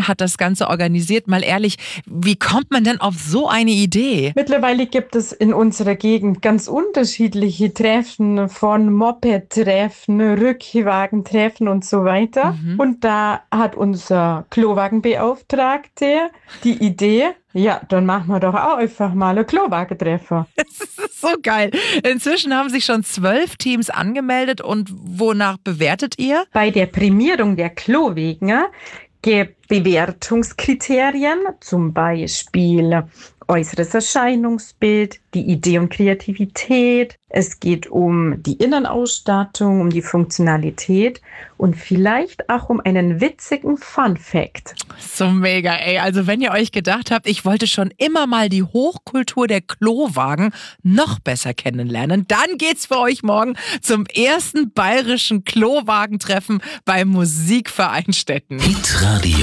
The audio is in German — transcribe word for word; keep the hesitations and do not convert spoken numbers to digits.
Jan hat das Ganze organisiert. Mal ehrlich, wie kommt man denn auf so eine Idee? Mittlerweile gibt es in unserer Gegend ganz unterschiedliche Treffen, von Moped-Treffen, Rückwagentreffen und so weiter. Mhm. Und da hat unser Klowagenbeauftragte die Idee, ja, dann machen wir doch auch einfach mal ein Klowagentreffer. Das ist so geil. Inzwischen haben sich schon zwölf Teams angemeldet. Und wonach bewertet ihr? Bei der Prämierung der Klowegen gibt Bewertungskriterien, zum Beispiel äußeres Erscheinungsbild, die Idee und Kreativität. Es geht um die Innenausstattung, um die Funktionalität und vielleicht auch um einen witzigen Fun-Fact. So mega, ey. Also wenn ihr euch gedacht habt, ich wollte schon immer mal die Hochkultur der Klowagen noch besser kennenlernen, dann geht's für euch morgen zum ersten bayerischen Klowagentreffen beim Musikverein Stetten. Hitradio